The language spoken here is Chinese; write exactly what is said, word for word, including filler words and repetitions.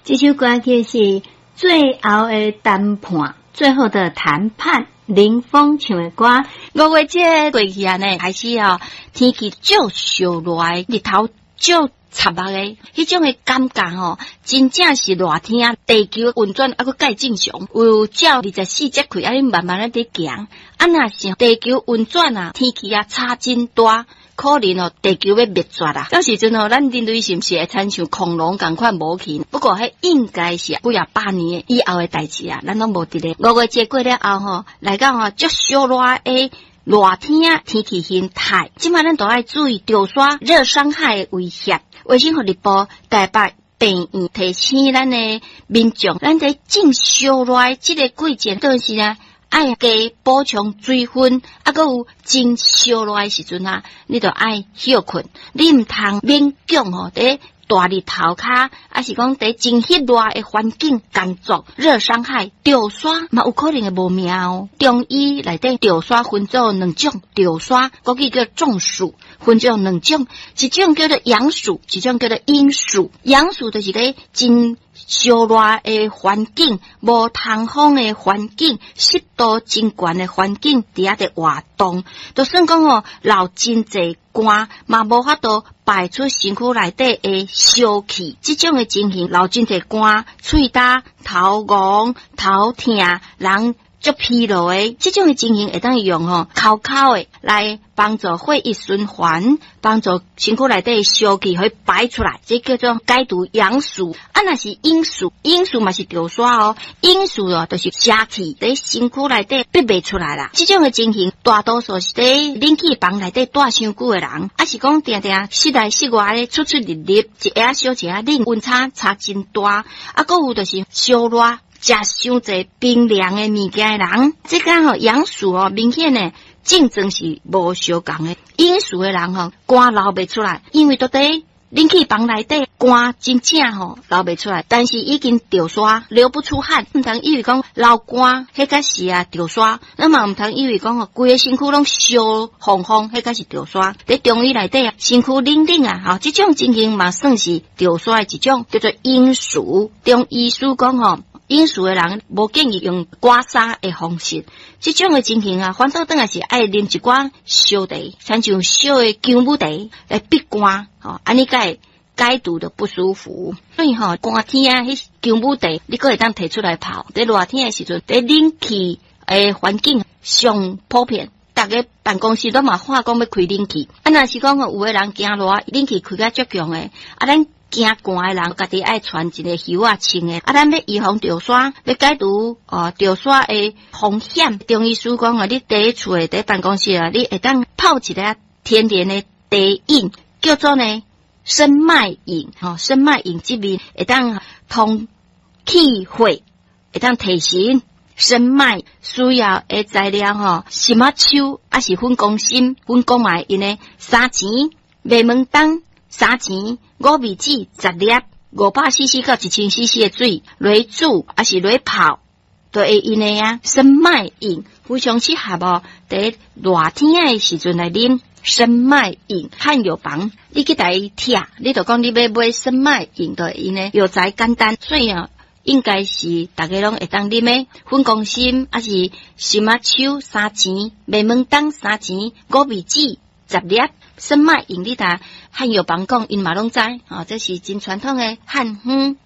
这首歌曲是最后的谈判，最后的谈判。林峰唱的歌， 五月这过去啊呢，开始啊，天气少烧热，日头少插目的，迄种的感觉吼，真正是热天，地球运转还佫介正常。有照二十四节气，安尼慢慢咧伫行。啊，若是地球运转啊，天气啊差真大。可能哦，地球要灭绝啦！到时阵哦，咱人类是毋是会亲像恐龙共款无去？不过迄应该是几啊百年以后的代志啊，咱拢无伫咧。五月节过了后吼，来到吼足烧热的热天天气形态，即摆咱都爱注意潮沙、热伤害的威胁。卫生福利部台北病院提醒咱的民众，咱在正烧热的即个季节，倒是啊。爱加补充水分，啊，佮有真烧热的时阵啊，你着爱休困，你毋通勉强吼伫大日头骹，啊是讲伫真翕热的环境工作，热伤害潮沙嘛有可能会无命哦。中医内底潮沙分做两种，潮沙国语叫中暑，分做两种，一种叫做阳暑，一种叫做阴暑。阳暑就是咧真烧热的环境，无通风的环境，湿度真悬的环境，伫遐伫活动，就算讲哦，流真侪汗，嘛无法度排出身躯内底的烧气。这种的情形，流真侪汗，喙焦、头晕、头痛，人足疲劳的，这种的情形会当用吼口口的来帮助血液循环，帮助身躯内底的烧气可以排出来，这叫做解毒阳暑。啊，若是阴暑，阴暑嘛是潮沙哦，阴暑哦就是邪气在身躯内底逼袂出来啦。这种的情形，大多数是在冷气房内底待伤久的人，啊是讲定定室内室外咧出出入入，一下烧一下冷，温差差真大。啊，搁有就是烧热。食伤侪冰凉的物件的人，即间吼阳暑哦，明显呢竞争是无相共的。阴暑的人吼，汗流袂出来，因为都伫冷气房内底汗真正吼流袂出来，但是已经潮沙流不出汗，毋通以为讲流汗迄个是啊潮沙，那么毋通以为讲吼规个身躯拢烧烘烘，迄个是潮沙。伫中医内底啊，身躯冷冷啊，吼，即种情形嘛算是潮沙的一种，叫做阴暑。中医师讲吼。阴暑的人无建议用刮痧的方式，这种的情形啊，反倒当然是爱啉一寡烧茶，亲像烧的姜母茶来逼汗，吼，安尼解解毒的不舒服。所以吼，寒天啊，迄姜母茶你可会当摕出来泡。在热天的时阵，在冷气的环境上普遍。大家办公室都嘛话讲要开冷气，啊，若是讲有个人惊热，冷气开甲足强诶，啊，咱惊寒的人，家己爱穿一个袖啊穿诶，啊，咱要预防潮沙，要解除哦潮沙诶风险。中医师讲啊，你第一厝诶，第办公室啊，你会当泡一个天然诶茶饮，叫做呢生脉饮，吼、哦，生脉饮这边会当通气血，会当提神。生脉需要的材料吼，什么树还是粉公参，粉公买因呢三钱，麦门冬三钱，五味子十粒，五百 C C 到一千 C C 的水，来煮还是来泡，都会因的啊。生脉饮非常适合哦，在热天的时阵来啉生脉饮，汗药房你去来听，你就讲你要买生脉饮的因呢药材简单，所以啊。应该是大家拢会当啉诶，粉公参还是什么树三钱，麦门冬三钱，五味子十粒，生脉饮你呾汉药房讲因嘛拢知，哦，这是真传统诶汉方。